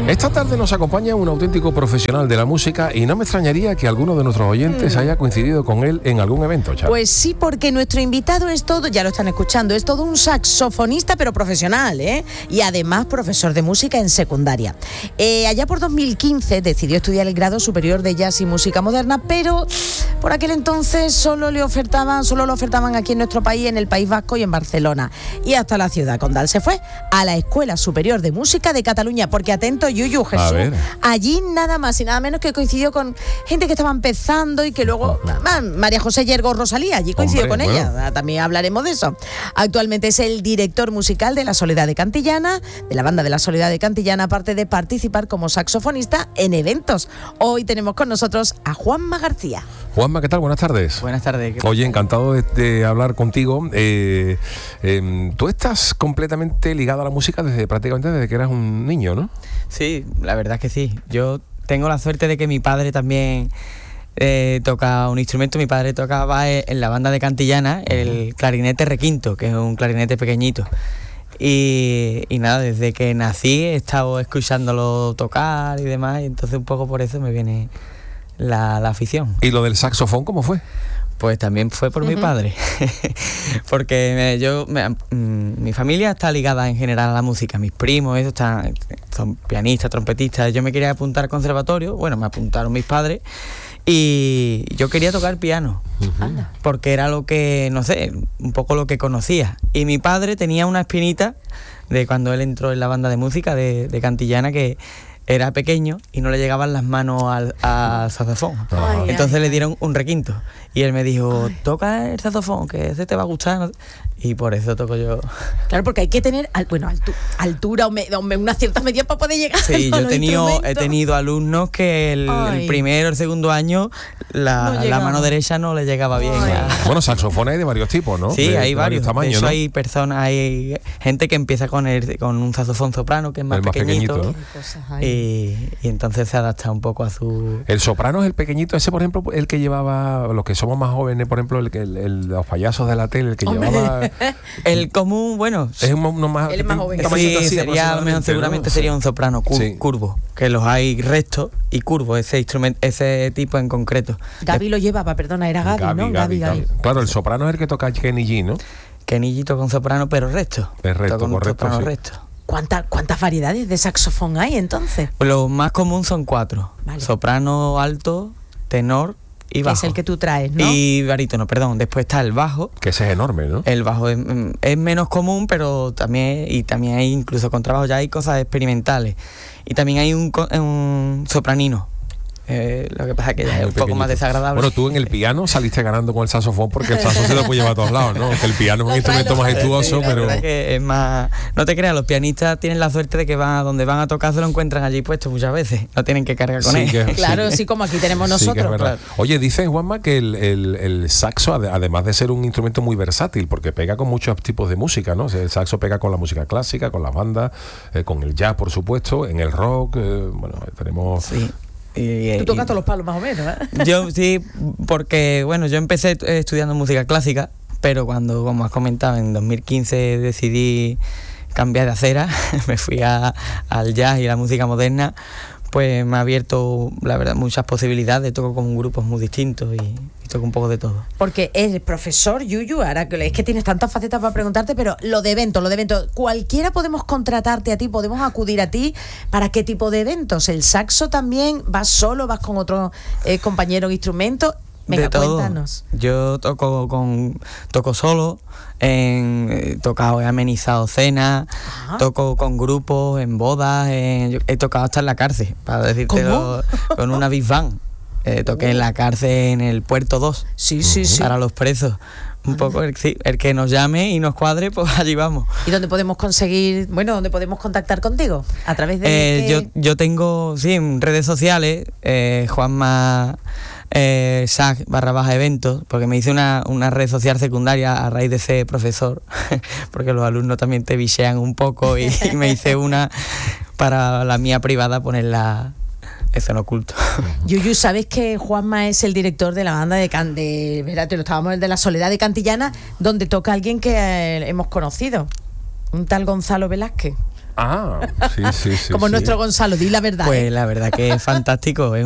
Esta tarde nos acompaña un auténtico profesional de la música y no me extrañaría que alguno de nuestros oyentes haya coincidido con él en algún evento, Charo. Pues sí, porque nuestro invitado es todo, ya lo están escuchando, es todo un saxofonista pero profesional, ¿eh? Y además profesor de música en secundaria. Allá por 2015 decidió estudiar el grado superior de jazz y música moderna, pero por aquel entonces solo lo ofertaban aquí en nuestro país, en el País Vasco y en Barcelona. Y hasta la ciudad condal se fue, a la Escuela Superior de Música de Cataluña, porque atento, Yuyu, Jesús, allí nada más y nada menos que coincidió con gente que estaba empezando y que luego, María José Yergo Rosalía, allí coincidió con ella, también hablaremos de eso. Actualmente es el director musical de la Soledad de Cantillana, de la banda de la Soledad de Cantillana, aparte de participar como saxofonista en eventos. Hoy tenemos con nosotros a Juanma García. Juanma, ¿qué tal? Buenas tardes. Buenas tardes. Oye, encantado de hablar contigo. Tú estás completamente ligado a la música prácticamente desde que eras un niño, ¿no? Sí, la verdad es que sí. Yo tengo la suerte de que mi padre también toca un instrumento. Mi padre tocaba en la banda de Cantillana el clarinete requinto, que es un clarinete pequeñito. Y nada, desde que nací he estado escuchándolo tocar y demás, y entonces un poco por eso me viene la afición. ¿Y lo del saxofón cómo fue? Pues también fue por mi padre, porque mi familia está ligada en general a la música, mis primos, son pianistas, trompetistas. Yo me quería apuntar al conservatorio, me apuntaron mis padres y yo quería tocar piano, porque era lo que, no sé, un poco lo que conocía. Y mi padre tenía una espinita de cuando él entró en la banda de música de Cantillana, que era pequeño y no le llegaban las manos al saxofón. Entonces le dieron un requinto y él me dijo, toca el saxofón, que ese te va a gustar. Y por eso toco yo. Claro, porque hay que tener altura o una cierta medida para poder llegar. Sí, yo he tenido alumnos que el primero, el segundo año la mano derecha no le llegaba bien. Bueno, saxofones hay de varios tipos, ¿no? Sí, hay varios tamaños, de hecho, ¿no? hay gente que empieza con un saxofón soprano, que es más pequeñito, ¿no? Y entonces se adapta un poco a su... El soprano es el pequeñito, ese por ejemplo, el que llevaba, los que somos más jóvenes, por ejemplo, los payasos de la tele, el que llevaba... El común, es uno más... Él es más joven. Sí, seguramente sería un soprano curvo, que los hay rectos y curvos, ese tipo en concreto. Gaby lo llevaba, perdona, era Gaby, ¿no? Gaby. Claro, el soprano es el que toca Kenny G, ¿no? Kenny G toca un soprano, pero recto. Es recto, correcto, sí. Recto. ¿Cuántas variedades de saxofón hay entonces? Lo más común son 4. Vale. Soprano, alto, tenor y bajo. Es el que tú traes, ¿no? Y barítono, perdón. Después está el bajo. Que ese es enorme, ¿no? El bajo es menos común, pero también hay incluso contrabajo, ya hay cosas experimentales. Y también hay un sopranino. Lo que pasa es que ya es un poco más desagradable. Bueno, tú en el piano saliste ganando con el saxofón, porque el saxofón se lo puede llevar a todos lados, ¿no? Que el piano es un instrumento majestuoso, pero... La verdad que es más... No te creas, los pianistas tienen la suerte de que donde van a tocar se lo encuentran allí puesto muchas veces. No tienen que cargar con él. Claro, sí, como aquí tenemos nosotros. Claro. Oye, dicen, Juanma, que el saxo, además de ser un instrumento muy versátil, porque pega con muchos tipos de música, ¿no? O sea, el saxo pega con la música clásica, con las bandas, con el jazz, por supuesto, en el rock, tenemos... Sí. Tú tocas todos los palos más o menos, ¿eh? Yo sí, porque yo empecé estudiando música clásica, pero cuando, como has comentado, en 2015 decidí cambiar de acera, me fui al jazz y la música moderna, pues me ha abierto, la verdad, muchas posibilidades. Toco con grupos muy distintos y toco un poco de todo. Porque el profesor Yuyu, ahora que es que tienes tantas facetas para preguntarte, pero lo de eventos, cualquiera podemos contratarte a ti, podemos acudir a ti para qué tipo de eventos. El saxo también, vas solo, vas con otro compañero de instrumento. Venga, cuéntanos. Yo toco solo, he amenizado cenas, toco con grupos, en bodas, he tocado hasta en la cárcel, para decírtelo, con una big band. Toqué en la cárcel en el Puerto 2, sí. para los presos. Un poco el que nos llame y nos cuadre, pues allí vamos. ¿Y dónde podemos dónde podemos contactar contigo? A través de... Yo tengo, en redes sociales, Juanma... /eventos, porque me hice una red social secundaria a raíz de ser profesor, porque los alumnos también te bichean un poco y me hice una para la mía privada, ponerla eso en oculto. Yuyu, ¿sabes que Juanma es el director de la banda de la Soledad de Cantillana, donde toca alguien que hemos conocido, un tal Gonzalo Velázquez? Ah, sí. Como nuestro Gonzalo, di la verdad. Pues la verdad que es fantástico.